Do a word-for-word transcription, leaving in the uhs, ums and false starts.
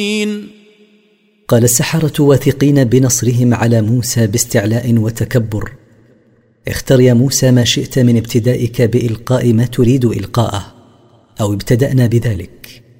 قال السحرة واثقين بنصرهم على موسى باستعلاء وتكبر: اختر يا موسى ما شئت من ابتدائك بإلقاء ما تريد إلقاءه، أو ابتدأنا بذلك.